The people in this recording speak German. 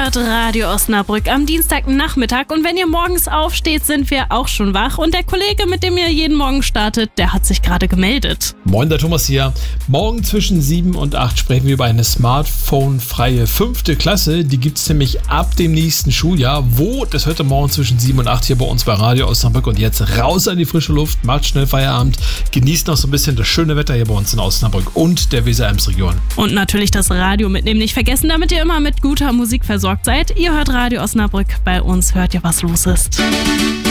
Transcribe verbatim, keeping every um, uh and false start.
hört Radio Osnabrück am Dienstagnachmittag und wenn ihr morgens aufsteht, sind wir auch schon wach und der Kollege, mit dem ihr jeden Morgen startet, der hat sich gerade gemeldet. Moin, der Thomas hier. Morgen zwischen sieben und acht sprechen wir über eine smartphone-freie fünfte Klasse. Die gibt es nämlich ab dem nächsten Schuljahr. Wo? Das hört ihr morgen zwischen sieben und acht hier bei uns bei Radio Osnabrück. Und jetzt raus an die frische Luft, macht schnell Feierabend, genießt noch so ein bisschen das schöne Wetter hier bei uns in Osnabrück und der Weser-Ems-Region. Und natürlich das Radio mitnehmen nicht vergessen, damit ihr immer mit guter Musik versorgt seid. Ihr hört Radio Osnabrück, bei uns hört ihr, was los ist.